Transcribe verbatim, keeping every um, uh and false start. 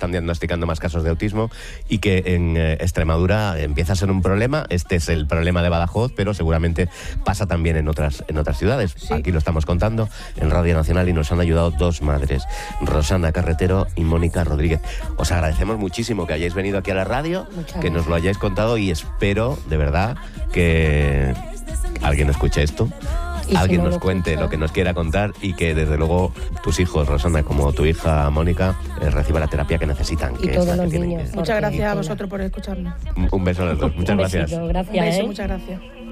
están diagnosticando más casos de autismo y que en eh, Extremadura empieza a ser un problema. Este es el problema de Badajoz, pero seguramente pasa también en otras, en otras ciudades. Sí. Aquí lo estamos contando en Radio Nacional y nos han ayudado dos madres, Rosana Carretero y Mónica Rodríguez. Os agradecemos muchísimo que hayáis venido aquí a la radio, Muchas que gracias. nos lo hayáis contado y espero, de verdad, que alguien escuche esto. Y si Alguien no nos lo cuente escucha- lo que nos quiera contar y que desde luego tus hijos, Rosana, como tu hija Mónica, eh, reciban la terapia que necesitan. Y que todos es la que los tienen niños. que- Porque- Muchas gracias a vosotros por escucharnos. Un- Un beso a los dos. Muchas Un gracias. besito, Un gracias. beso, ¿eh? muchas gracias.